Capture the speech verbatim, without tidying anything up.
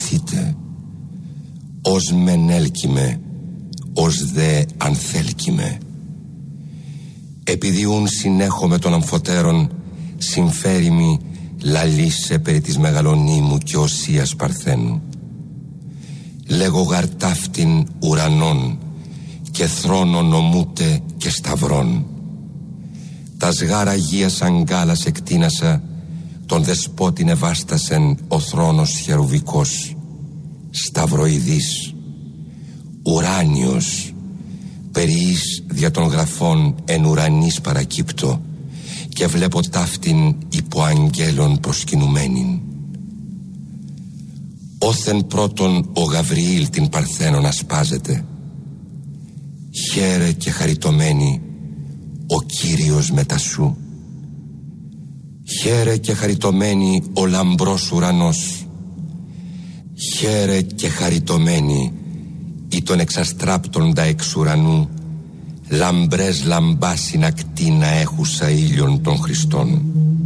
ακολουθείτε. Ως μεν έλκυμε, ως δε αν θέλκυμε. Επειδή ούν συνέχομαι των αμφωτέρων, συμφέρει μη λαλίσε περί της μεγαλονίμου και οσίας Παρθένου. Λέγω γαρτάφτην ουρανών και θρόνων ομούτε και σταυρών. Τα σγάρα Αγίας αγκάλας εκτείνασα, τον δεσπότην εβάστασεν ο θρόνος χερουβικός, σταυροειδής, ουράνιος, περιείς δια των γραφών εν ουρανής παρακύπτω, και βλέπω ταύτην υπό αγγέλων προσκυνουμένην. Όθεν πρώτον ο Γαβριήλ την Παρθένον ασπάζεται. Χαίρε και χαριτωμένη ο Κύριος μετά σου. Χαίρε και χαριτωμένη ο λαμπρός ουρανός. Χαίρε και χαριτωμένη ή τον εξαστράπτοντα εξ ουρανού, λαμπρές λαμπάσινα κτίνα έχουσα ήλιον των Χριστών.